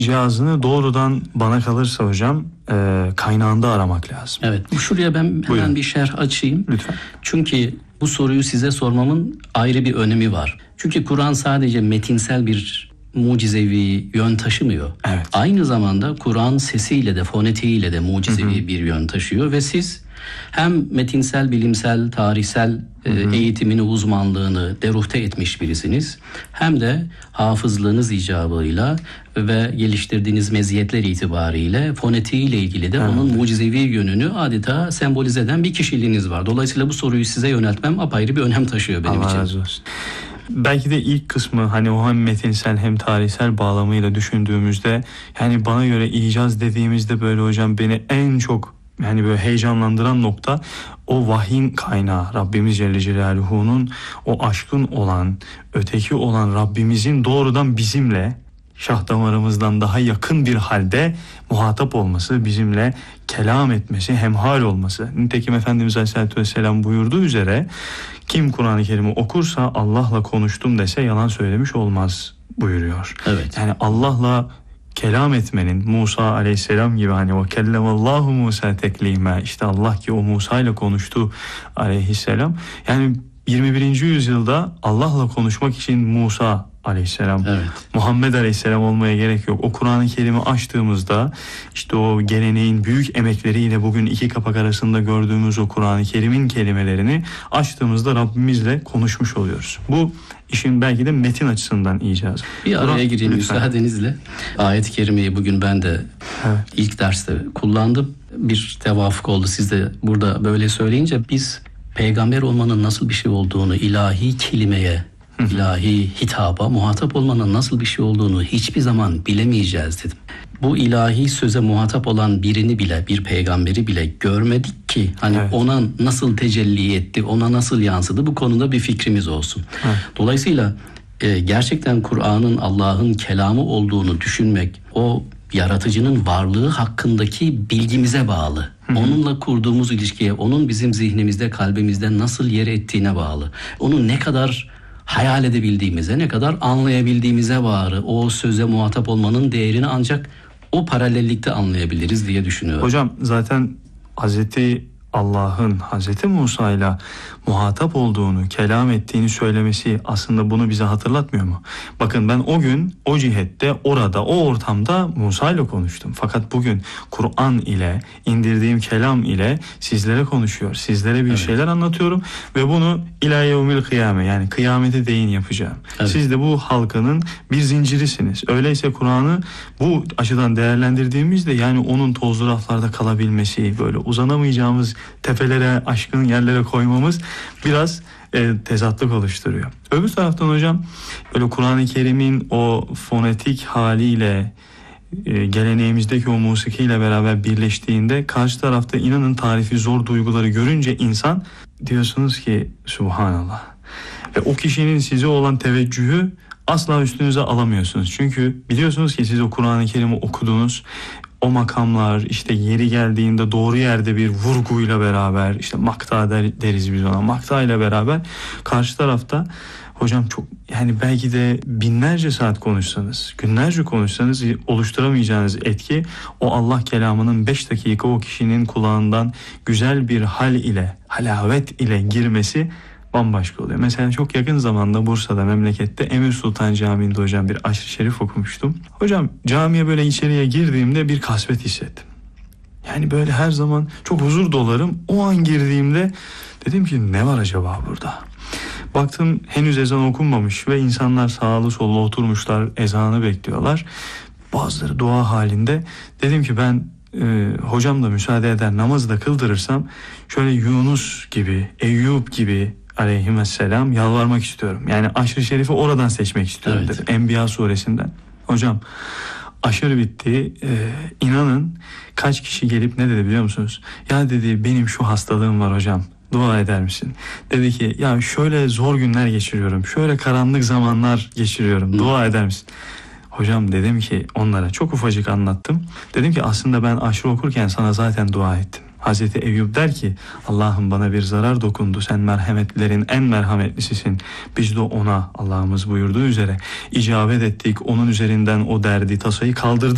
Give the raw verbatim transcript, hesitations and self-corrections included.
cihazını doğrudan bana kalırsa hocam e, kaynağında aramak lazım. Evet. Şuraya ben hemen Buyurun. bir şerh açayım. Lütfen. Çünkü bu soruyu size sormamın ayrı bir önemi var. Çünkü Kur'an sadece metinsel bir mucizevi yön taşımıyor. Evet. Aynı zamanda Kur'an sesiyle de fonetiğiyle de mucizevi hı hı. bir yön taşıyor ve siz hem metinsel, bilimsel, tarihsel hı hı. eğitimini, uzmanlığını deruhte etmiş birisiniz. Hem de hafızlığınız icabıyla ve geliştirdiğiniz meziyetler itibariyle fonetiğiyle ilgili de evet. onun mucizevi yönünü adeta sembolize eden bir kişiliğiniz var. Dolayısıyla bu soruyu size yöneltmem apayrı bir önem taşıyor benim Allah için. Allah razı olsun. Belki de ilk kısmı hani o hem metinsel hem tarihsel bağlamıyla düşündüğümüzde yani bana göre icaz dediğimizde böyle hocam beni en çok yani böyle heyecanlandıran nokta o vahyin kaynağı Rabbimiz Celle Celaluhu'nun o aşkın olan, öteki olan Rabbimizin doğrudan bizimle şah damarımızdan daha yakın bir halde muhatap olması, bizimle kelam etmesi, hemhal olması. Nitekim Efendimiz Aleyhisselatü Vesselam buyurduğu üzere kim Kur'an-ı Kerim'i okursa Allah'la konuştum dese yalan söylemiş olmaz buyuruyor. Evet. Yani Allah'la kelam etmenin Musa Aleyhisselam gibi hani o kellemallahu Musa teklime işte Allah ki o Musa ile konuştu Aleyhisselam. Yani yirmi birinci yüzyılda Allah'la konuşmak için Musa Aleyhisselam, evet. Muhammed Aleyhisselam olmaya gerek yok. O Kur'an-ı Kerim'i açtığımızda işte o geleneğin büyük emekleriyle bugün iki kapak arasında gördüğümüz o Kur'an-ı Kerim'in kelimelerini açtığımızda Rabbimizle konuşmuş oluyoruz. Bu işin belki de metin açısından icazı. Bir araya Kur'an, gireyim lütfen. Müsaadenizle. Ayet-i Kerime'yi bugün ben de evet. ilk derste kullandım. Bir tevafuk oldu siz de burada böyle söyleyince biz peygamber olmanın nasıl bir şey olduğunu ilahi kelimeye ilahi hitaba muhatap olmanın nasıl bir şey olduğunu hiçbir zaman bilemeyeceğiz dedim. Bu ilahi söze muhatap olan birini bile, bir peygamberi bile görmedik ki hani evet. ona nasıl tecelli etti, ona nasıl yansıdı bu konuda bir fikrimiz olsun. Evet. Dolayısıyla e, gerçekten Kur'an'ın Allah'ın kelamı olduğunu düşünmek o yaratıcının varlığı hakkındaki bilgimize bağlı. Hı hı. Onunla kurduğumuz ilişkiye, onun bizim zihnimizde, kalbimizde nasıl yer ettiğine bağlı. Onu ne kadar hayal edebildiğimize, ne kadar anlayabildiğimize bağlı. O söze muhatap olmanın değerini ancak o paralellikte anlayabiliriz diye düşünüyorum. Hocam zaten Hazreti Allah'ın Hazreti Musa ile muhatap olduğunu, kelam ettiğini söylemesi aslında bunu bize hatırlatmıyor mu? Bakın ben o gün o cihette, orada, o ortamda Musa ile konuştum. Fakat bugün Kur'an ile, indirdiğim kelam ile sizlere konuşuyor. Sizlere bir evet. şeyler anlatıyorum ve bunu ilâ yevmil kıyame yani kıyamete değin yapacağım. Evet. Siz de bu halkanın bir zincirisiniz. Öyleyse Kur'an'ı bu açıdan değerlendirdiğimizde yani onun tozlu raflarda kalabilmesi, böyle uzanamayacağımız tepelere, aşkın yerlere koymamız biraz e, tezatlık oluşturuyor. Öbür taraftan hocam böyle Kur'an-ı Kerim'in o fonetik haliyle e, geleneğimizdeki o musikiyle beraber birleştiğinde karşı tarafta inanın tarifi zor duyguları görünce insan diyorsunuz ki Subhanallah. Ve o kişinin size olan teveccühü asla üstünüze alamıyorsunuz. Çünkü biliyorsunuz ki siz o Kur'an-ı Kerim'i okudunuz. O makamlar işte yeri geldiğinde doğru yerde bir vurguyla beraber işte makta der, deriz biz ona makta ile beraber karşı tarafta hocam çok yani belki de binlerce saat konuşsanız günlerce konuşsanız oluşturamayacağınız etki o Allah kelamının beş dakika o kişinin kulağından güzel bir hal ile halavet ile girmesi bambaşka oluyor. Mesela çok yakın zamanda Bursa'da memlekette Emir Sultan Camii'nde hocam bir aşırı şerif okumuştum. Hocam camiye böyle içeriye girdiğimde bir kasvet hissettim. Yani böyle her zaman çok huzur dolarım. O an girdiğimde dedim ki ne var acaba burada? Baktım henüz ezan okunmamış ve insanlar sağlı sollu oturmuşlar ezanı bekliyorlar. Bazıları dua halinde. Dedim ki ben e, hocam da müsaade eder namazı da kıldırırsam şöyle Yunus gibi, Eyüp gibi aleyhisselam yalvarmak istiyorum. Yani aşırı şerifi oradan seçmek istiyorum evet. dedim. Enbiya suresinden. Hocam aşırı bitti. Ee, inanın kaç kişi gelip ne dedi biliyor musunuz? Ya dedi benim şu hastalığım var hocam. Dua eder misin? Dedi ki ya şöyle zor günler geçiriyorum. Şöyle karanlık zamanlar geçiriyorum. Dua eder misin? Hocam dedim ki onlara çok ufacık anlattım. Dedim ki aslında ben aşırı okurken sana zaten dua ettim. Hazreti Eyüp der ki Allah'ım bana bir zarar dokundu, sen merhametlilerin en merhametlisisin. Biz de ona Allah'ımız buyurduğu üzere icabet ettik, onun üzerinden o derdi tasayı kaldırdık.